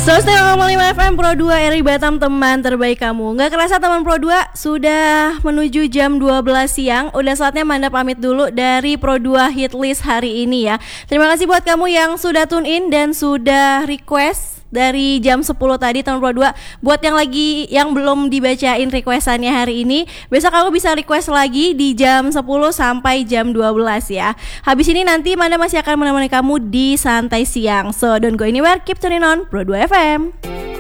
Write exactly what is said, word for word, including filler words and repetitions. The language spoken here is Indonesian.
seratus koma lima F M Pro dua R I Batam, teman terbaik kamu. Gak kerasa teman Pro dua sudah menuju jam dua belas siang. Udah saatnya Manda pamit dulu dari Pro dua Hitlist hari ini ya. Terima kasih buat kamu yang sudah tune in dan sudah request dari jam sepuluh tadi teman Pro dua. Buat yang lagi yang belum dibacain requestannya hari ini, besok kamu bisa request lagi di jam sepuluh sampai jam dua belas ya. Habis ini nanti Manda masih akan menemani kamu di Santai Siang. So don't go anywhere, keep tuning on Pro dua F M.